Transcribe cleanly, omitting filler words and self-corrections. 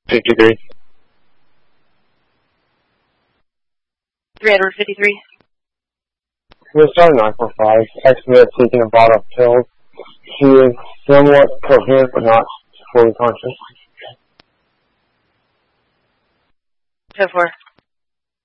53. 353. We're starting 945. X-Men taking a bottle of pills. He is somewhat coherent but not fully conscious. 10-4.